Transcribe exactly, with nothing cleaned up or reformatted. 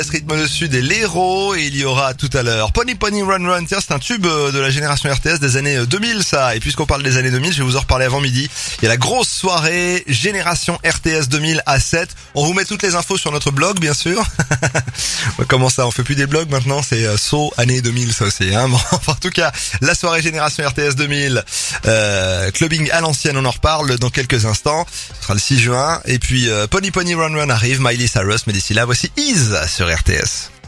Ce rythme le sud et l'héros, et il y aura tout à l'heure Pony Pony Run Run. Tiens, c'est un tube de la génération R T S des années deux mille, ça. Et puisqu'on parle des années deux mille, je vais vous en reparler avant midi. Il y a la grosse soirée génération R T S deux mille à sept. On vous met toutes les infos sur notre blog, bien sûr. Comment ça, on fait plus des blogs maintenant? C'est euh, saut année deux mille, ça aussi, hein. Bon, enfin, en tout cas, la soirée génération R T S deux mille, euh, clubbing à l'ancienne, on en reparle dans quelques instants. Ce sera le six juin. Et puis, euh, Pony Pony Run Run arrive, Miley Cyrus. Mais d'ici là, voici Ease sur R T S.